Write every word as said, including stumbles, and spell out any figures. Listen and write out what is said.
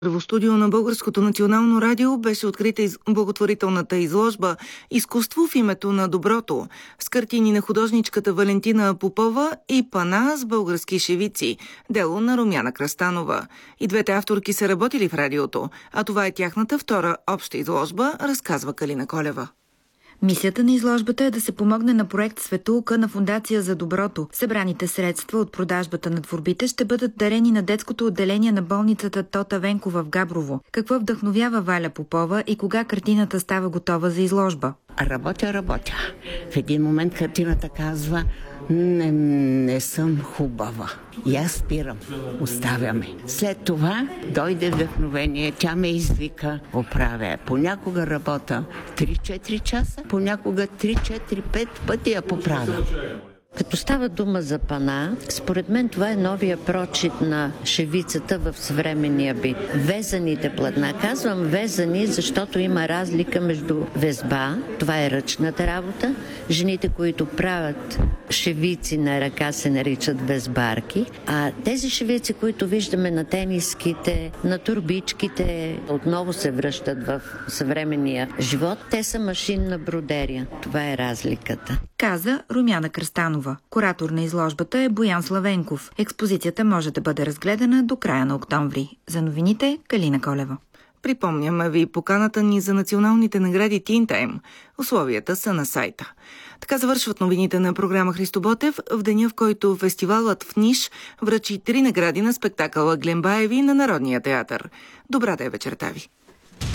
В студио на Българското национално радио беше открита из... благотворителната изложба «Изкуство в името на доброто» с картини на художничката Валентина Попова и пана с български шевици, дело на Румяна Кръстанова. И двете авторки са работили в радиото, а това е тяхната втора обща изложба, разказва Калина Колева. Мисията на изложбата е да се помогне на проект Светулка на Фондация за доброто. Събраните средства от продажбата на творбите ще бъдат дарени на детското отделение на болницата Тота Венкова в Габрово. Какво вдъхновява Валя Попова и кога картината става готова за изложба? Работя, работя. В един момент картината казва: не, не съм хубава. И аз спирам. Оставяме. След това дойде вдъхновение. Тя ме извика. Оправя. Понякога работа три-четири часа, понякога три-четири-пет пъти я поправя. Като става дума за пана, според мен това е новия прочит на шевицата в съвременния бит. Везаните платна. Казвам везани, защото има разлика между везба, това е ръчната работа. Жените, които правят шевици на ръка, се наричат везбарки. А тези шевици, които виждаме на тениските, на турбичките, отново се връщат в съвременния живот. Те са машинна бродерия. Това е разликата. Каза Румяна Кръстанова. Куратор на изложбата е Боян Славенков. Експозицията може да бъде разгледана до края на октомври. За новините Калина Колева. Припомняме ви поканата ни за националните награди Teen Time. Условията са на сайта. Така завършват новините на програма Христо Ботев в деня, в който фестивалът в Ниш връчи три награди на спектакъла Глембаеви на Народния театър. Добра да е вечерта ви!